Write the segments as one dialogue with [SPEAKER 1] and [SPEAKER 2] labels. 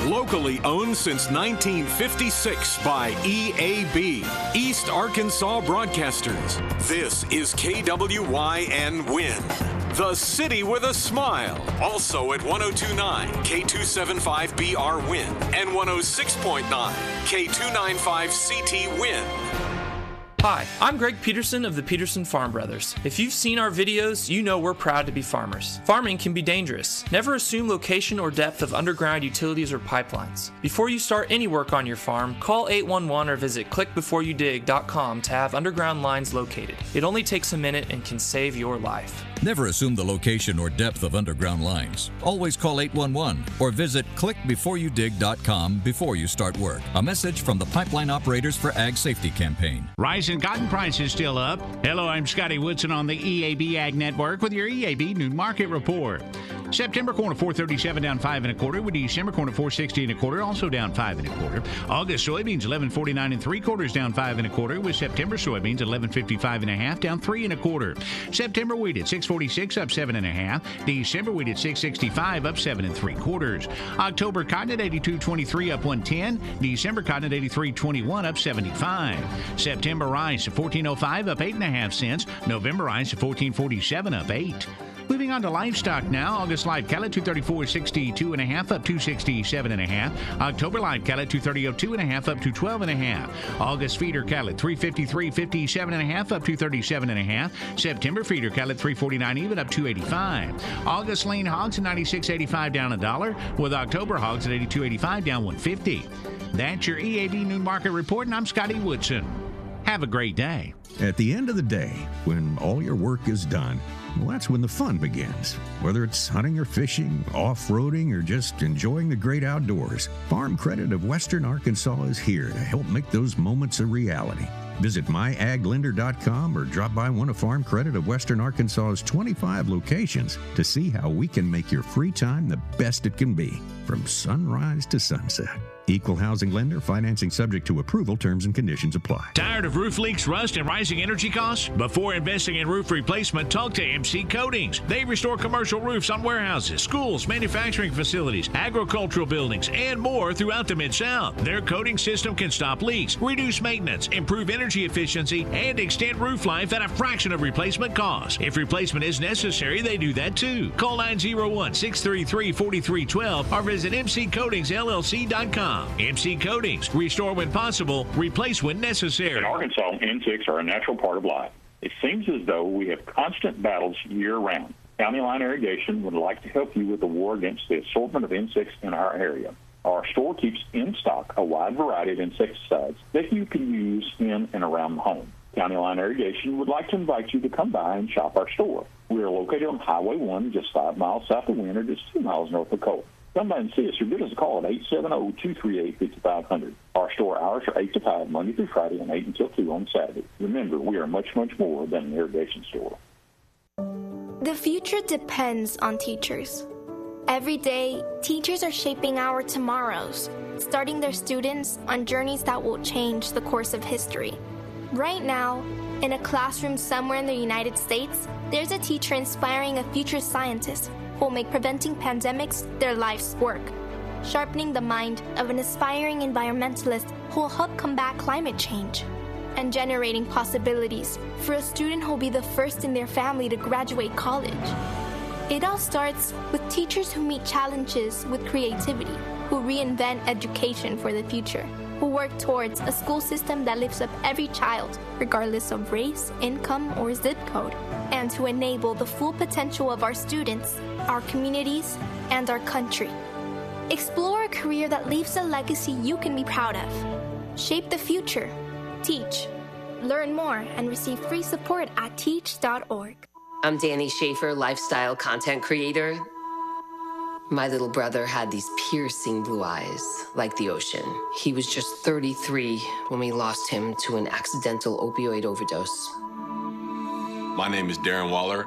[SPEAKER 1] Locally owned since 1956 by EAB, East Arkansas Broadcasters. This is KWYN Win, the city with a smile. Also at 102.9 K275BR Win and 106.9 K295 CT Win.
[SPEAKER 2] Hi, I'm Greg Peterson of the Peterson Farm Brothers. If you've seen our videos, you know we're proud to be farmers. Farming can be dangerous. Never assume location or depth of underground utilities or pipelines. Before you start any work on your farm, call 811 or visit clickbeforeyoudig.com to have underground lines located. It only takes a minute and can save your life.
[SPEAKER 3] Never assume the location or depth of underground lines. Always call 811 or visit clickbeforeyoudig.com before you start work. A message from the Pipeline Operators for Ag Safety campaign.
[SPEAKER 4] Rising cotton prices still up. Hello, I'm Scotty Woodson on the EAB Ag Network with your EAB Noon Market Report. September corn at $4.37 down 5 1/4. With December corn at $4.60 1/4, also down 5 1/4. August soybeans $11.49 3/4 down 5 1/4. With September soybeans $11.55 1/2 down 3 1/4. September wheat at $6.46 up 7 1/2. December wheat at $6.65 up 7 3/4. October cotton at $82.23 up 1.10. December cotton at $83.21 up 75. September rice at $14.05 up 8 1/2 cents. November rice at $14.47 up 8. Moving on to livestock now. August live cattle $234.62 1/2 up $267 1/2. October live cattle $230.02 1/2 up $212 1/2. August feeder cattle $353.57 1/2 up $237 1/2. September feeder cattle $349 even up $285. August lean hogs at $96.85 down $1, with October hogs at $82.85 down $150. That's your EAB Noon Market Report, and I'm Scotty Woodson. Have a great day.
[SPEAKER 5] At the end of the day, when all your work is done, well, that's when the fun begins. Whether it's hunting or fishing, off-roading, or just enjoying the great outdoors, Farm Credit of Western Arkansas is here to help make those moments a reality. Visit myaglender.com or drop by one of Farm Credit of Western Arkansas's 25 locations to see how we can make your free time the best it can be, from sunrise to sunset. Equal housing lender. Financing subject to approval. Terms and conditions apply.
[SPEAKER 4] Tired of roof leaks, rust, and rising energy costs? Before investing in roof replacement, talk to MC Coatings. They restore commercial roofs on warehouses, schools, manufacturing facilities, agricultural buildings, and more throughout the Mid-South. Their coating system can stop leaks, reduce maintenance, improve energy efficiency, and extend roof life at a fraction of replacement cost. If replacement is necessary, they do that too. Call 901-633-4312 or visit mccoatingsllc.com. MC Coatings. Restore when possible, replace when necessary.
[SPEAKER 6] In Arkansas, insects are a natural part of life. It seems as though we have constant battles year-round. County Line Irrigation would like to help you with the war against the assortment of insects in our area. Our store keeps in stock a wide variety of insecticides that you can use in and around the home. County Line Irrigation would like to invite you to come by and shop our store. We are located on Highway 1, just 5 miles south of Wynn, or just 2 miles north of Cole. Come by and see us or give us a call at 870-238-5500. Our store hours are 8 to 5, Monday through Friday, and 8 until 2 on Saturday. Remember, we are much, much more than an irrigation store.
[SPEAKER 7] The future depends on teachers. Every day, teachers are shaping our tomorrows, starting their students on journeys that will change the course of history. Right now, in a classroom somewhere in the United States, there's a teacher inspiring a future scientist who will make preventing pandemics their life's work, sharpening the mind of an aspiring environmentalist who will help combat climate change, and generating possibilities for a student who will be the first in their family to graduate college. It all starts with teachers who meet challenges with creativity, who reinvent education for the future, who work towards a school system that lifts up every child, regardless of race, income, or zip code, and to enable the full potential of our students, our communities, and our country. Explore a career that leaves a legacy you can be proud of. Shape the future. Teach. Learn more and receive free support at teach.org.
[SPEAKER 8] I'm Danny Schaefer, lifestyle content creator. My little brother had these piercing blue eyes, like the ocean. He was just 33 when we lost him to an accidental opioid overdose.
[SPEAKER 9] My name is Darren Waller.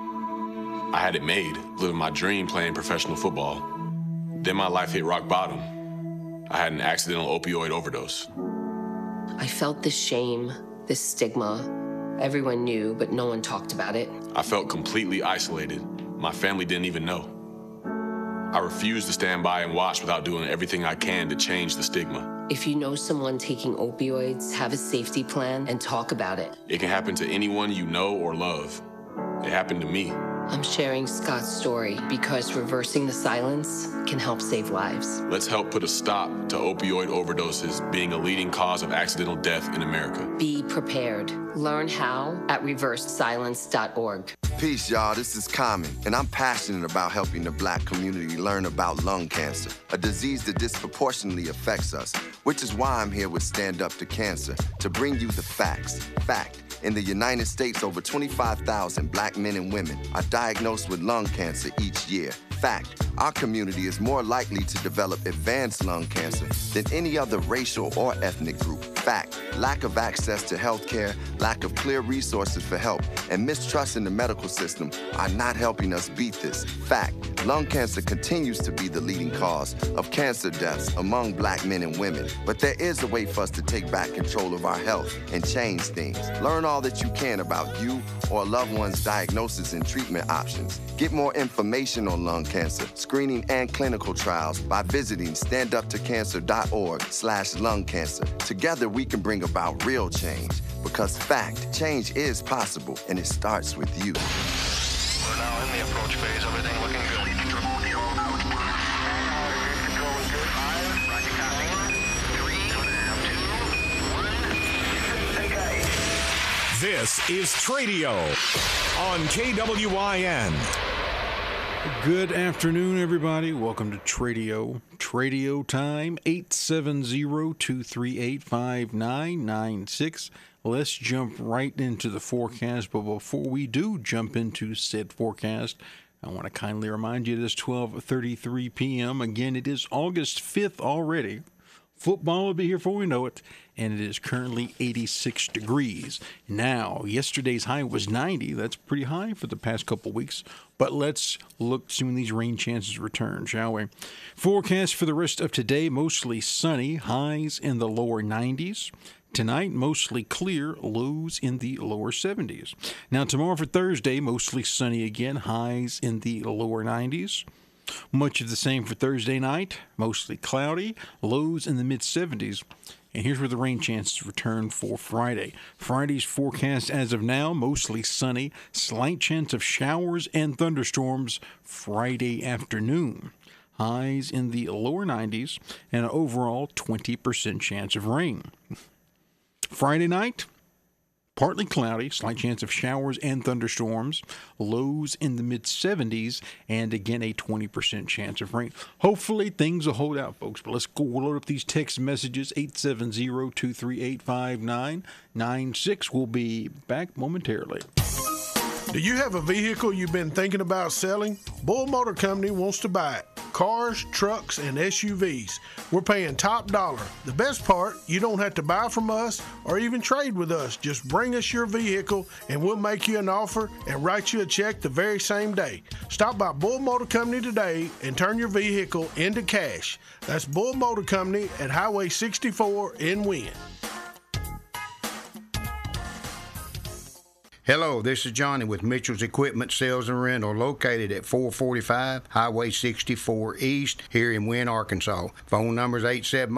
[SPEAKER 9] I had it made, living my dream playing professional football. Then my life hit rock bottom. I had an accidental opioid overdose.
[SPEAKER 8] I felt this shame, this stigma. Everyone knew, but no one talked about it.
[SPEAKER 9] I felt completely isolated. My family didn't even know. I refuse to stand by and watch without doing everything I can to change the stigma.
[SPEAKER 8] If you know someone taking opioids, have a safety plan and talk about it.
[SPEAKER 9] It can happen to anyone you know or love. It happened to me.
[SPEAKER 8] I'm sharing Scott's story because reversing the silence can help save lives.
[SPEAKER 9] Let's help put a stop to opioid overdoses being a leading cause of accidental death in America.
[SPEAKER 8] Be prepared. Learn how at reversesilence.org.
[SPEAKER 10] Peace, y'all. This is Common, and I'm passionate about helping the Black community learn about lung cancer, a disease that disproportionately affects us, which is why I'm here with Stand Up to Cancer, to bring you the facts. Fact. In the United States, over 25,000 Black men and women are diagnosed with lung cancer each year. Fact, our community is more likely to develop advanced lung cancer than any other racial or ethnic group. Fact, lack of access to health care, lack of clear resources for help, and mistrust in the medical system are not helping us beat this. Fact, lung cancer continues to be the leading cause of cancer deaths among Black men and women. But there is a way for us to take back control of our health and change things. Learn all that you can about you or a loved one's diagnosis and treatment options. Get more information on lung cancer, screening, and clinical trials by visiting standuptocancer.org/lung cancer. Together, we can bring about real change, because fact, change is possible, and it starts with you.
[SPEAKER 11] We're now in the approach phase. Everything looking good.
[SPEAKER 1] This is Tradio on KWYN.
[SPEAKER 12] Good afternoon, everybody. Welcome to Tradio. Tradio time, 870-238-5996. Let's jump right into the forecast. But before we do jump into said forecast, I want to kindly remind you it is 12:33 p.m. Again, it is August 5th already. Football will be here before we know it, and it is currently 86 degrees. Now, yesterday's high was 90. That's pretty high for the past couple weeks. But let's look, see when these rain chances return, shall we? Forecast for the rest of today, mostly sunny, highs in the lower 90s. Tonight, mostly clear, lows in the lower 70s. Now, tomorrow for Thursday, mostly sunny again, highs in the lower 90s. Much of the same for Thursday night, mostly cloudy, lows in the mid-70s. And here's where the rain chances return for Friday. Friday's forecast as of now, mostly sunny, slight chance of showers and thunderstorms Friday afternoon. Highs in the lower 90s and an overall 20% chance of rain. Friday night, partly cloudy, slight chance of showers and thunderstorms, lows in the mid-70s, and again a 20% chance of rain. Hopefully things will hold out, folks, but let's go load up these text messages, 870-238-5996. We'll be back momentarily.
[SPEAKER 13] Do you have a vehicle you've been thinking about selling? Bull Motor Company wants to buy it. Cars, trucks, and SUVs. We're paying top dollar. The best part, you don't have to buy from us or even trade with us. Just bring us your vehicle and we'll make you an offer and write you a check the very same day. Stop by Bull Motor Company today and turn your vehicle into cash. That's Bull Motor Company at Highway 64 in Wynn.
[SPEAKER 14] Hello, this is Johnny with Mitchell's Equipment Sales and Rental, located at 445 Highway 64 East here in Wynn, Arkansas. Phone number is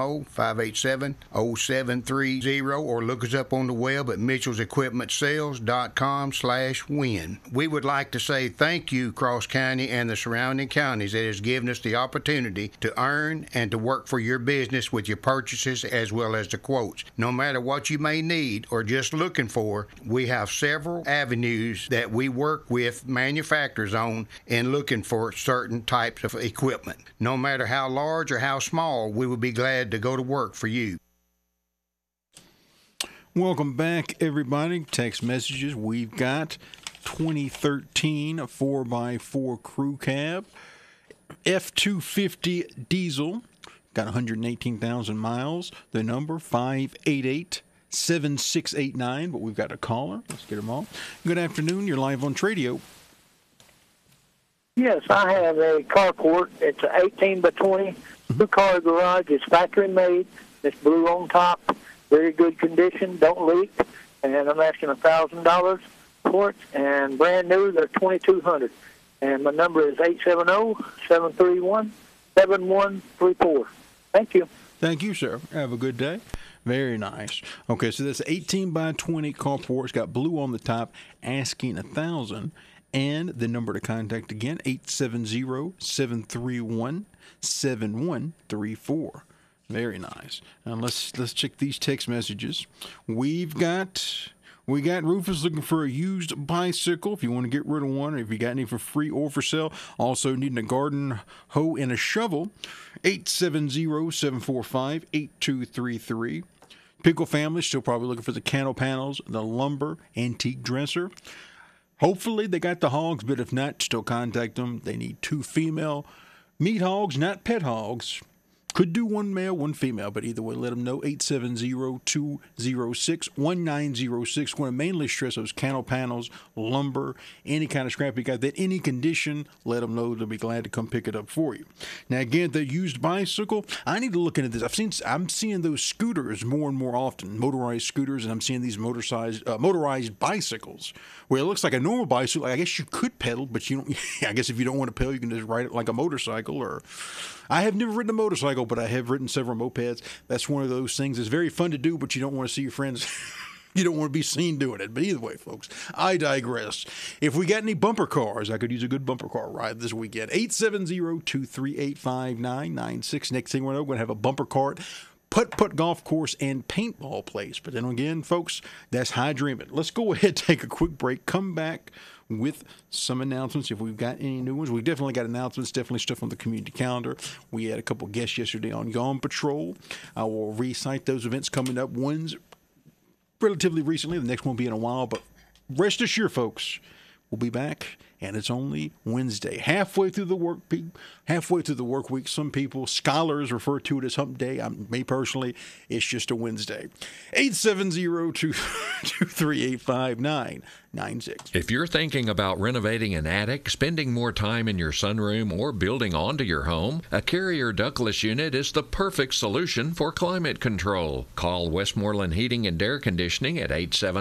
[SPEAKER 14] 870-587-0730, or look us up on the web at mitchellsequipmentsales.com/win. We would like to say thank you, Cross County and the surrounding counties, that has given us the opportunity to earn and to work for your business with your purchases as well as the quotes. No matter what you may need or just looking for, we have several avenues that we work with manufacturers on in looking for certain types of equipment. No matter how large or how small, we would be glad to go to work for you.
[SPEAKER 12] Welcome back, everybody. Text messages. We've got 2013 4x4 crew cab, F-250 diesel, got 118,000 miles. The number 588-7689, but we've got a caller. Let's get them on. Good afternoon. You're live on Tradio.
[SPEAKER 15] Yes, I have a carport. It's an 18 by 20 two-car garage. It's factory made. It's blue on top. Very good condition. Don't leak. And I'm asking $1,000 for it. And brand new, they're $2,200. And my number is 870-731-7134. Thank you.
[SPEAKER 12] Thank you, sir. Have a good day. Very nice. Okay, so this 18 by 20 carport. It's got blue on the top, asking $1,000. And the number to contact again, 870-731-7134. Very nice. Now let's check these text messages. We got Rufus looking for a used bicycle if you want to get rid of one, or if you got any for free or for sale. Also needing a garden hoe and a shovel. 870-745-8233. Pickle family still probably looking for the cantle panels, the lumber, antique dresser. Hopefully they got the hogs, but if not, still contact them. They need 2 female meat hogs, not pet hogs. Could do 1 male, 1 female, but either way, let them know. 870-206-1906. Want to mainly stress those cantle panels, lumber, any kind of scrap you got that, any condition, let them know. They'll be glad to come pick it up for you. Now, again, the used bicycle, I need to look into this. I'm seeing those scooters more and more often, motorized scooters, and I'm seeing these motorized bicycles, where it looks like a normal bicycle. I guess you could pedal, but you don't. I guess if you don't want to pedal, you can just ride it like a motorcycle. Or I have never ridden a motorcycle, but I have ridden several mopeds. That's one of those things that's very fun to do, but you don't want to see your friends. You don't want to be seen doing it. But either way, folks, I digress. If we got any bumper cars, I could use a good bumper car ride this weekend. 870-238-5996. Next thing we're going to have a bumper cart, putt-putt golf course, and paintball place. But then again, folks, that's high dreaming. Let's go ahead and take a quick break. Come back with some announcements if we've got any new ones. We've definitely got announcements, definitely stuff on the community calendar. We had a couple guests yesterday on Yawn Patrol. I will recite those events coming up. One's relatively recently, the next one will be in a while, but rest assured, folks, we'll be back, and it's only Wednesday. Halfway through the work week, some people, scholars, refer to it as hump day. Me personally, it's just a Wednesday. 870-238-5996.
[SPEAKER 16] If you're thinking about renovating an attic, spending more time in your sunroom, or building onto your home, a Carrier ductless unit is the perfect solution for climate control. Call Westmoreland Heating and Air Conditioning at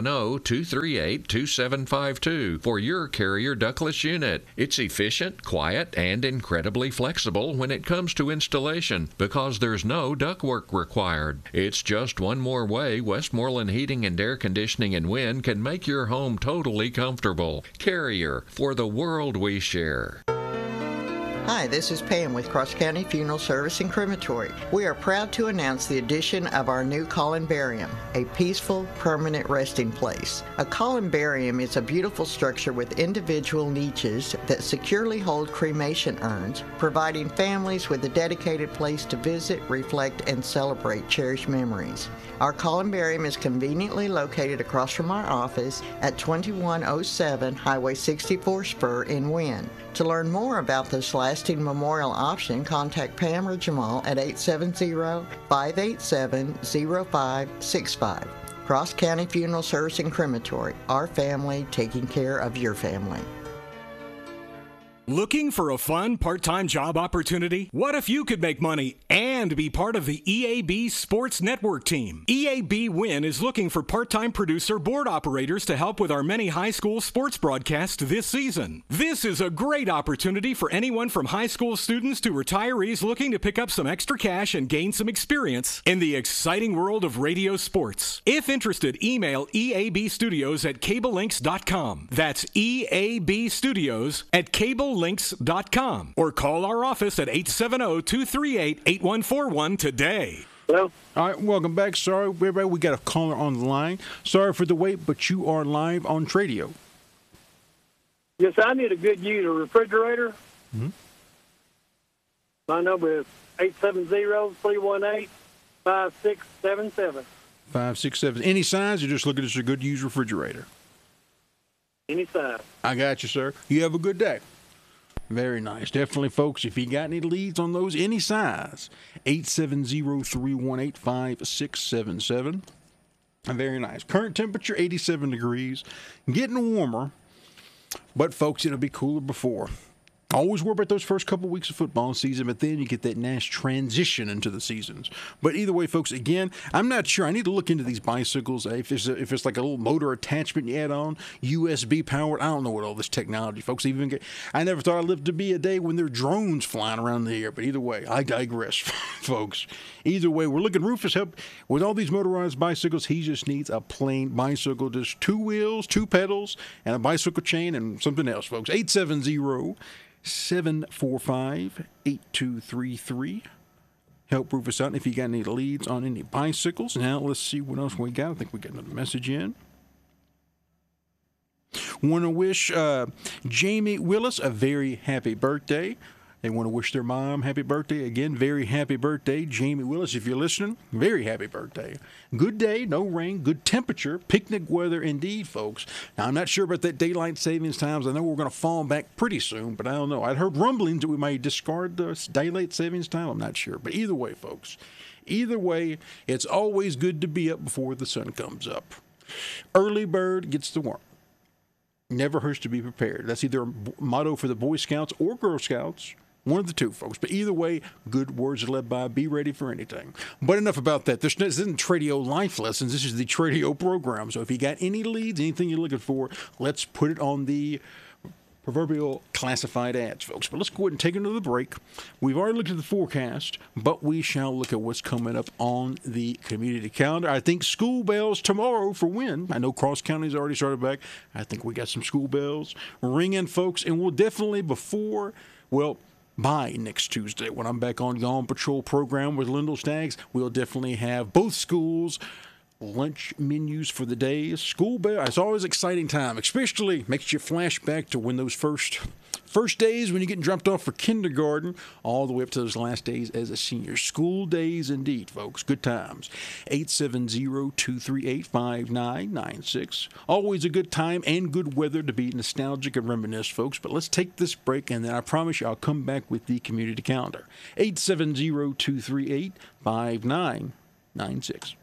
[SPEAKER 16] 870-238-2752 for your Carrier ductless unit. It's efficient, quiet, and incredibly flexible when it comes to installation because there's no ductwork required. It's just one more way Westmoreland Heating and Air Conditioning and Wind can make your home totally comfortable. Carrier, for the world we share.
[SPEAKER 17] Hi, this is Pam with Cross County Funeral Service and Crematory. We are proud to announce the addition of our new columbarium, a peaceful, permanent resting place. A columbarium is a beautiful structure with individual niches that securely hold cremation urns, providing families with a dedicated place to visit, reflect, and celebrate cherished memories. Our columbarium is conveniently located across from our office at 2107 Highway 64 Spur in Wynne. To learn more about this lasting memorial option, contact Pam or Jamal at 870-587-0565. Cross County Funeral Service and Crematory, our family taking care of your family.
[SPEAKER 1] Looking for a fun part-time job opportunity? What if you could make money and be part of the EAB Sports Network team? EAB Win is looking for part-time producer board operators to help with our many high school sports broadcasts this season. This is a great opportunity for anyone from high school students to retirees looking to pick up some extra cash and gain some experience in the exciting world of radio sports. If interested, email eabstudios@cablelinks.com. That's eabstudios@cablelinks.com, or call our office at 870-238-8141 today.
[SPEAKER 15] Hello?
[SPEAKER 12] All right, welcome back. Sorry, everybody, we got a caller on the line. Sorry for the wait, but you are live on Tradio.
[SPEAKER 15] Yes, I need a good used refrigerator.
[SPEAKER 12] Mm-hmm.
[SPEAKER 15] My number is 870-318-5677.
[SPEAKER 12] 567. Any size, or just looking at a good used refrigerator?
[SPEAKER 15] Any size.
[SPEAKER 12] I got you, sir. You have a good day. Very nice. Definitely, folks, if you got any leads on those, any size, 870-318-5677. Very nice. Current temperature, 87 degrees. Getting warmer, but, folks, it'll be cooler before. Always worry about those first couple weeks of football season, but then you get that nice transition into the seasons. But either way, folks, again, I'm not sure. I need to look into these bicycles. If it's like a little motor attachment you add on, USB powered. I don't know what all this technology, folks, even get. I never thought I'd live to be a day when there are drones flying around the air. But either way, I digress, folks. Either way, we're looking Rufus help with all these motorized bicycles. He just needs a plain bicycle, just 2 wheels, 2 pedals, and a bicycle chain and something else, folks. 870-745-8233. Help Rufus out if you got any leads on any bicycles. Now, let's see what else we got. I think we got another message in. Want to wish Jamie Willis a very happy birthday. They want to wish their mom happy birthday. Again, very happy birthday, Jamie Willis. If you're listening, very happy birthday. Good day, no rain, good temperature, picnic weather indeed, folks. Now, I'm not sure about that daylight savings times. I know we're going to fall back pretty soon, but I don't know. I'd heard rumblings that we might discard the daylight savings time. I'm not sure. But either way, folks, either way, it's always good to be up before the sun comes up. Early bird gets the worm. Never hurts to be prepared. That's either a motto for the Boy Scouts or Girl Scouts. One of the two, folks. But either way, good words are led by. Be ready for anything. But enough about that. This isn't Tradio Life Lessons. This is the Tradio program. So if you got any leads, anything you're looking for, let's put it on the proverbial classified ads, folks. But let's go ahead and take another break. We've already looked at the forecast, but we shall look at what's coming up on the community calendar. I think school bells tomorrow for when. I know Cross County's already started back. I think we got some school bells ringing, folks. And we'll definitely by next Tuesday, when I'm back on Gone Patrol program with Lindell Staggs, we'll definitely have both schools' lunch menus for the day. School bell, it's always an exciting time, especially makes you flash back to when those first days when you're getting dropped off for kindergarten, all the way up to those last days as a senior. School days indeed, folks. Good times. 870-238-5996. Always a good time and good weather to be nostalgic and reminisce, folks. But let's take this break, and then I promise you I'll come back with the community calendar. 870-238-5996.